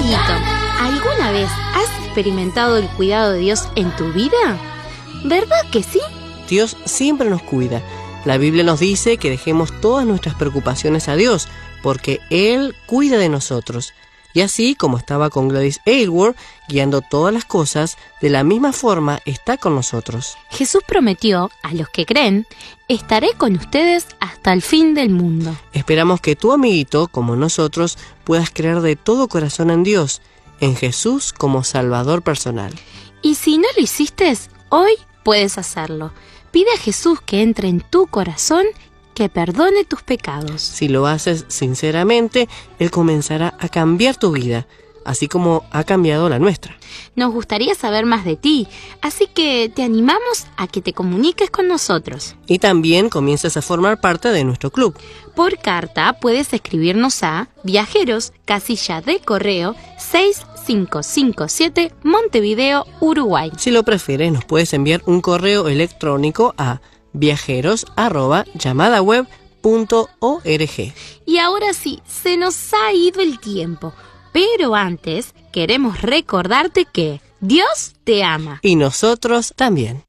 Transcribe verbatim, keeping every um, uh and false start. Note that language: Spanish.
amiguito, ¿alguna vez has experimentado el cuidado de Dios en tu vida? ¿Verdad que sí? Dios siempre nos cuida. La Biblia nos dice que dejemos todas nuestras preocupaciones a Dios, porque Él cuida de nosotros. Y así como estaba con Gladys Aylward, guiando todas las cosas, de la misma forma está con nosotros. Jesús prometió a los que creen: estaré con ustedes hasta el fin del mundo. Esperamos que tu amiguito, como nosotros, puedas creer de todo corazón en Dios, en Jesús como Salvador personal. Y si no lo hiciste, hoy puedes hacerlo. Pide a Jesús que entre en tu corazón, que perdone tus pecados. Si lo haces sinceramente, Él comenzará a cambiar tu vida, así como ha cambiado la nuestra. Nos gustaría saber más de ti, así que te animamos a que te comuniques con nosotros. Y también comiences a formar parte de nuestro club. Por carta puedes escribirnos a Viajeros, casilla de correo seis cinco cinco siete, Montevideo, Uruguay. Si lo prefieres, nos puedes enviar un correo electrónico a viajeros arroba llamadaweb punto org. Y ahora sí, se nos ha ido el tiempo, pero antes queremos recordarte que Dios te ama. Y nosotros también.